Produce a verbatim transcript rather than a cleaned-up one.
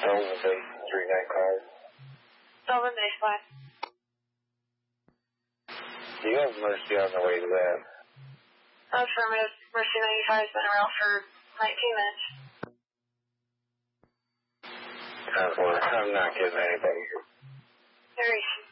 Sullivan Base three nine five. Sullivan Base five. Do you have Mercy on the way to that? Affirmative. Mercy ninety-five has been around for nineteen minutes. Uh, I'm not getting anybody here. There is.